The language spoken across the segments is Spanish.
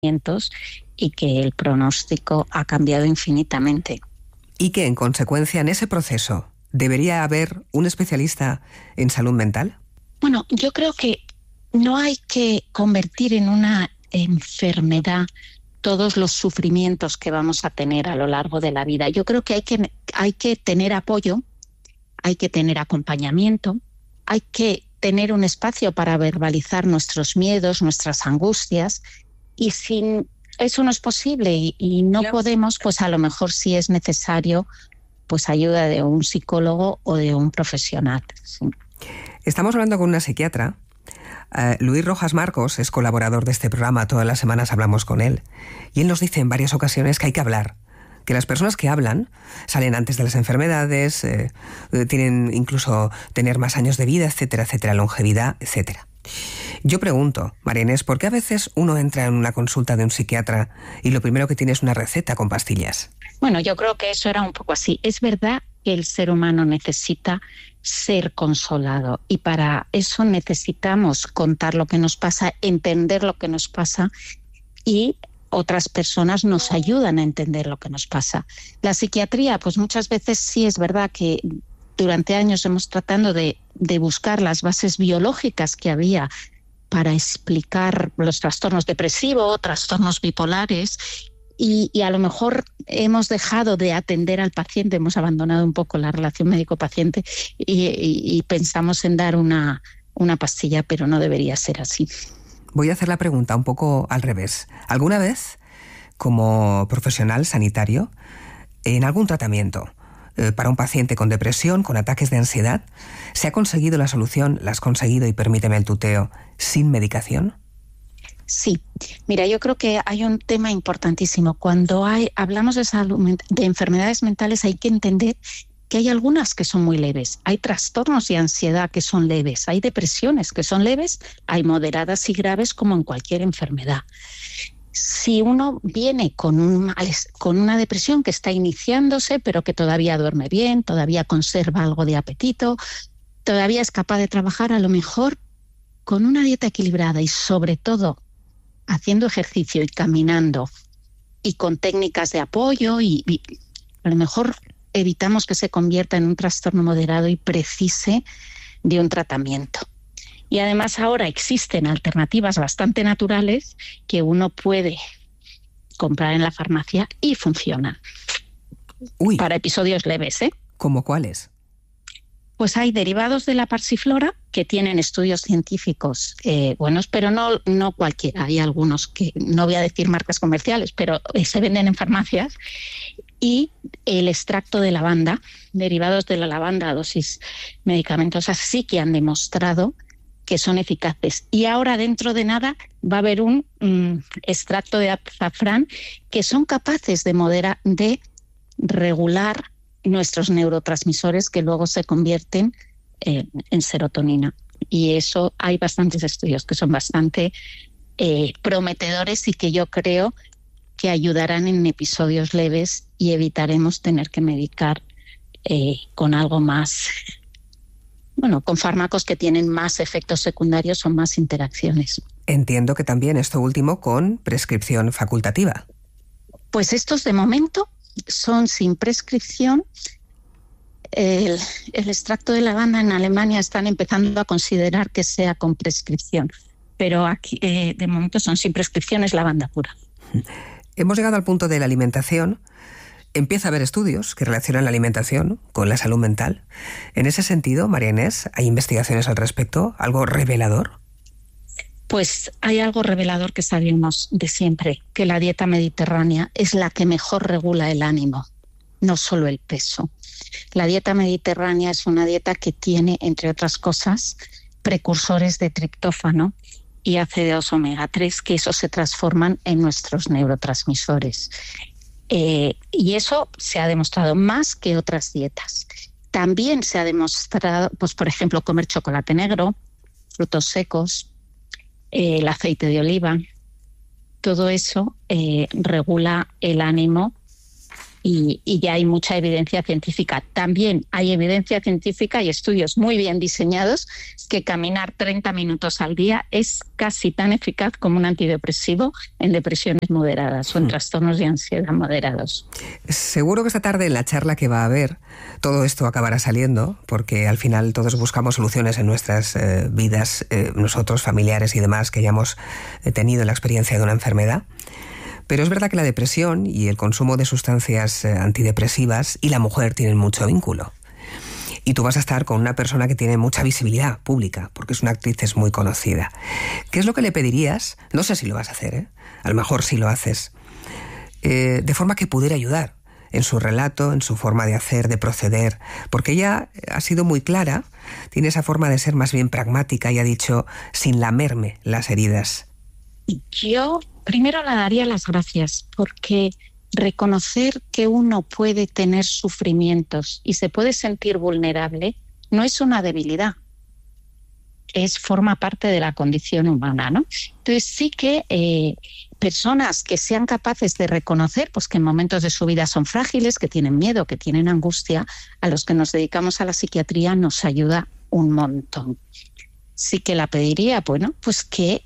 y que el pronóstico ha cambiado infinitamente. Y que, en consecuencia, en ese proceso, ¿debería haber un especialista en salud mental? Bueno, yo creo que no hay que convertir en una enfermedad todos los sufrimientos que vamos a tener a lo largo de la vida. Yo creo que hay que tener apoyo, hay que tener acompañamiento, hay que tener un espacio para verbalizar nuestros miedos, nuestras angustias, y si eso no es posible y no podemos, pues a lo mejor sí es necesario pues ayuda de un psicólogo o de un profesional. Sí. Estamos hablando con una psiquiatra. Luis Rojas Marcos es colaborador de este programa, todas las semanas hablamos con él, y él nos dice en varias ocasiones que hay que hablar, que las personas que hablan salen antes de las enfermedades, tienen incluso tener más años de vida, etcétera, etcétera, longevidad, etcétera. Yo pregunto, María Inés, ¿por qué a veces uno entra en una consulta de un psiquiatra y lo primero que tiene es una receta con pastillas? Bueno, yo creo que eso era un poco así. Es verdad que el ser humano necesita ser consolado y para eso necesitamos contar lo que nos pasa, entender lo que nos pasa, y otras personas nos ayudan a entender lo que nos pasa. La psiquiatría, pues muchas veces sí es verdad que durante años hemos tratado de buscar las bases biológicas que había para explicar los trastornos depresivos, trastornos bipolares, y a lo mejor hemos dejado de atender al paciente, hemos abandonado un poco la relación médico-paciente y pensamos en dar una pastilla, pero no debería ser así. Voy a hacer la pregunta un poco al revés. ¿Alguna vez, como profesional sanitario, en algún tratamiento para un paciente con depresión, con ataques de ansiedad, se ha conseguido la solución, la has conseguido, y permíteme el tuteo, sin medicación? Sí, mira, yo creo que hay un tema importantísimo. Cuando hablamos de enfermedades mentales, hay que entender que hay algunas que son muy leves. Hay trastornos de ansiedad que son leves, hay depresiones que son leves, hay moderadas y graves como en cualquier enfermedad. Si uno viene con una depresión que está iniciándose, pero que todavía duerme bien, todavía conserva algo de apetito, todavía es capaz de trabajar, a lo mejor con una dieta equilibrada y sobre todo haciendo ejercicio y caminando y con técnicas de apoyo y a lo mejor evitamos que se convierta en un trastorno moderado y precise de un tratamiento. Y además ahora existen alternativas bastante naturales que uno puede comprar en la farmacia y funcionan. Para episodios leves, ¿eh? ¿Cómo cuáles? Pues hay derivados de la pasiflora que tienen estudios científicos buenos, pero no cualquiera. Hay algunos que, no voy a decir marcas comerciales, pero se venden en farmacias. Y el extracto de lavanda, derivados de la lavanda a dosis medicamentosas, sí que han demostrado que son eficaces. Y ahora, dentro de nada, va a haber un extracto de azafrán que son capaces de regular nuestros neurotransmisores que luego se convierten en serotonina. Y eso hay bastantes estudios que son bastante prometedores y que yo creo que ayudarán en episodios leves y evitaremos tener que medicar con algo más, con fármacos que tienen más efectos secundarios o más interacciones. Entiendo que también esto último con prescripción facultativa. Pues estos de momento son sin prescripción. El extracto de lavanda en Alemania están empezando a considerar que sea con prescripción, pero aquí de momento son sin prescripción, es lavanda pura. Hemos llegado al punto de la alimentación. Empieza a haber estudios que relacionan la alimentación con la salud mental. En ese sentido, María Inés, ¿hay investigaciones al respecto? ¿Algo revelador? Pues hay algo revelador que sabemos de siempre, que la dieta mediterránea es la que mejor regula el ánimo, no solo el peso. La dieta mediterránea es una dieta que tiene, entre otras cosas, precursores de triptófano y ácidos omega 3, que esos se transforman en nuestros neurotransmisores. Y eso se ha demostrado más que otras dietas. También se ha demostrado, pues por ejemplo, comer chocolate negro, frutos secos, el aceite de oliva, todo eso regula el ánimo y ya hay mucha evidencia científica. También hay evidencia científica y estudios muy bien diseñados que caminar 30 minutos al día es casi tan eficaz como un antidepresivo en depresiones moderadas o en trastornos de ansiedad moderados. Seguro que esta tarde en la charla que va a haber todo esto acabará saliendo, porque al final todos buscamos soluciones en nuestras vidas, nosotros, familiares y demás, que hayamos tenido la experiencia de una enfermedad. Pero es verdad que la depresión y el consumo de sustancias antidepresivas y la mujer tienen mucho vínculo. Y tú vas a estar con una persona que tiene mucha visibilidad pública, porque es una actriz, es muy conocida. ¿Qué es lo que le pedirías? No sé si lo vas a hacer, a lo mejor sí lo haces, de forma que pudiera ayudar en su relato, en su forma de hacer, de proceder, porque ella ha sido muy clara, tiene esa forma de ser más bien pragmática y ha dicho, sin lamerme las heridas. Yo primero le daría las gracias, porque reconocer que uno puede tener sufrimientos y se puede sentir vulnerable no es una debilidad, forma parte de la condición humana, ¿no? Entonces sí que personas que sean capaces de reconocer pues, que en momentos de su vida son frágiles, que tienen miedo, que tienen angustia, a los que nos dedicamos a la psiquiatría nos ayuda un montón. Sí que la pediría, bueno, pues que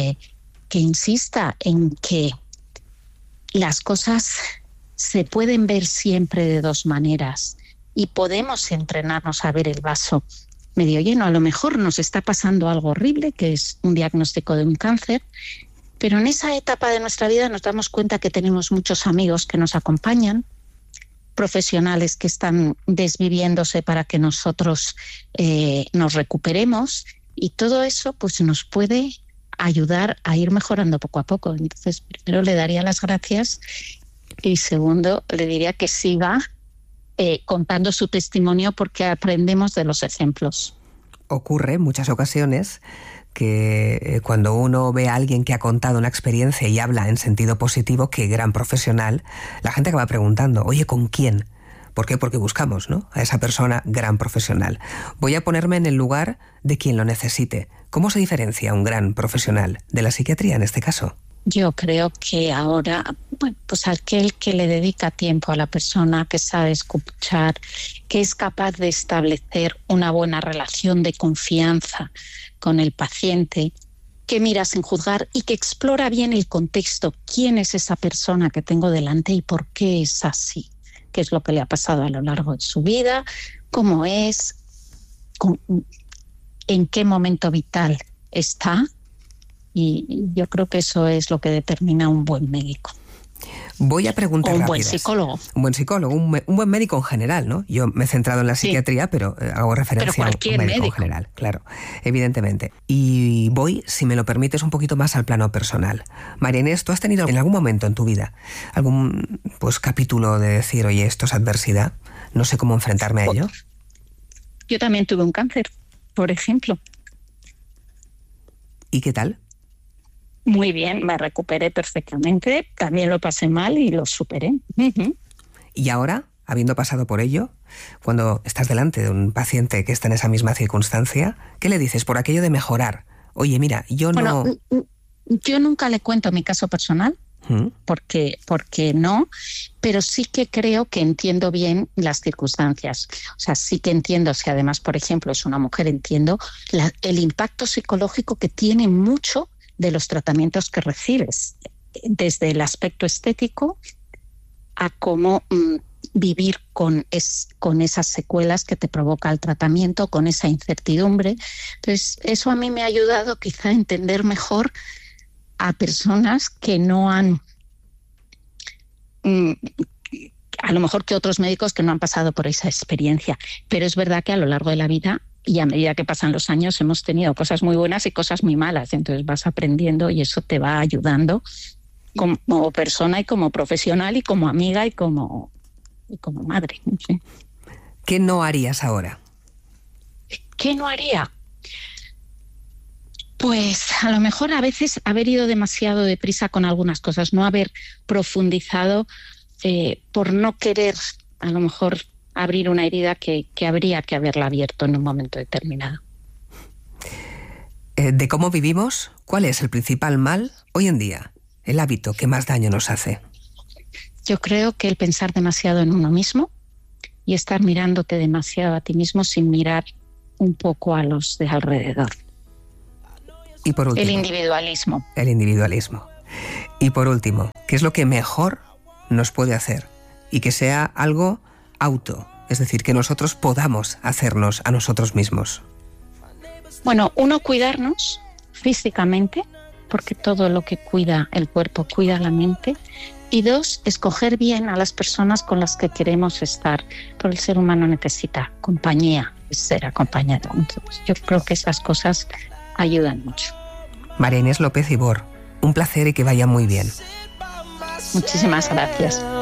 insista en que las cosas se pueden ver siempre de dos maneras y podemos entrenarnos a ver el vaso medio lleno. A lo mejor nos está pasando algo horrible, que es un diagnóstico de un cáncer, pero en esa etapa de nuestra vida nos damos cuenta que tenemos muchos amigos que nos acompañan, profesionales que están desviviéndose para que nosotros nos recuperemos, y todo eso pues nos puede ayudar a ir mejorando poco a poco. Entonces, primero le daría las gracias y segundo le diría que siga contando su testimonio, porque aprendemos de los ejemplos. Ocurre en muchas ocasiones que cuando uno ve a alguien que ha contado una experiencia y habla en sentido positivo, qué gran profesional, la gente acaba preguntando, oye, ¿con quién? ¿Por qué? Porque buscamos, ¿no?, a esa persona gran profesional. Voy a ponerme en el lugar de quien lo necesite. ¿Cómo se diferencia un gran profesional de la psiquiatría en este caso? Yo creo que ahora, bueno, pues aquel que le dedica tiempo a la persona, que sabe escuchar, que es capaz de establecer una buena relación de confianza con el paciente, que mira sin juzgar y que explora bien el contexto. ¿Quién es esa persona que tengo delante y por qué es así? ¿Qué es lo que le ha pasado a lo largo de su vida? ¿Cómo es? ¿En qué momento vital está? Y yo creo que eso es lo que determina un buen médico. Voy a preguntar rápidas. Buen psicólogo. Un buen psicólogo, un buen médico en general, ¿no? Yo me he centrado en la psiquiatría, sí, pero hago referencia a un médico en general, claro, evidentemente. Y voy, si me lo permites, un poquito más al plano personal. María Inés, ¿tú has tenido en algún momento en tu vida algún capítulo de decir, oye, esto es adversidad, no sé cómo enfrentarme a ello? Yo también tuve un cáncer, por ejemplo. ¿Y qué tal? Muy bien, me recuperé perfectamente, también lo pasé mal y lo superé. Uh-huh. Y ahora, habiendo pasado por ello, cuando estás delante de un paciente que está en esa misma circunstancia, ¿qué le dices por aquello de mejorar? Oye, mira, yo nunca le cuento mi caso personal, porque no, pero sí que creo que entiendo bien las circunstancias. O sea, sí que entiendo, si además, por ejemplo, es una mujer, entiendo el impacto psicológico que tiene mucho de los tratamientos que recibes, desde el aspecto estético a cómo vivir con esas secuelas que te provoca el tratamiento, con esa incertidumbre. Entonces, eso a mí me ha ayudado quizá a entender mejor a personas que no han, a lo mejor que otros médicos que no han pasado por esa experiencia. Pero es verdad que a lo largo de la vida y a medida que pasan los años hemos tenido cosas muy buenas y cosas muy malas. Entonces vas aprendiendo y eso te va ayudando como persona y como profesional y como amiga y como madre. ¿Sí? ¿Qué no harías ahora? ¿Qué no haría? Pues a lo mejor a veces haber ido demasiado deprisa con algunas cosas, no haber profundizado por no querer a lo mejor abrir una herida que habría que haberla abierto en un momento determinado. De cómo vivimos, ¿cuál es el principal mal hoy en día? El hábito que más daño nos hace. Yo creo que el pensar demasiado en uno mismo y estar mirándote demasiado a ti mismo sin mirar un poco a los de alrededor. Y por último, el individualismo. El individualismo. Y por último, ¿qué es lo que mejor nos puede hacer? Y que sea algo auto, es decir, que nosotros podamos hacernos a nosotros mismos. Bueno, uno, cuidarnos físicamente, porque todo lo que cuida el cuerpo cuida la mente. Y dos, escoger bien a las personas con las que queremos estar, porque el ser humano necesita compañía, ser acompañado. Entonces, yo creo que esas cosas ayudan mucho. María Inés López Ibor, un placer y que vaya muy bien. Muchísimas gracias.